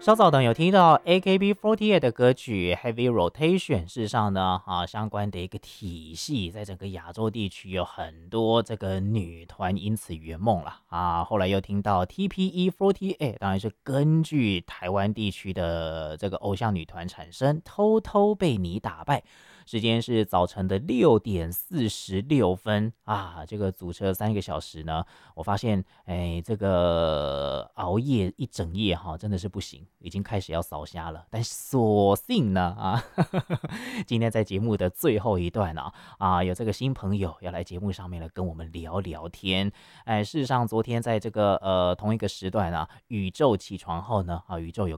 稍早呢有听到 AKB48 的歌曲 Heavy Rotation，事实上呢，相关的一个体系，在整个亚洲地区有很多这个女团因此圆梦了啊。后来又听到 TPE48，当然是根据台湾地区的这个偶像女团产生，偷偷被你打败。时间是早晨的6:46啊，这个组车3个小时呢，我发现，这个熬夜一整夜哈，真的是不行，已经开始要扫瞎了。但所幸呢，今天在节目的最后一段有这个新朋友要来节目上面来跟我们聊聊天。事实上昨天在这个同一个时段宇宙起床后呢，宇宙有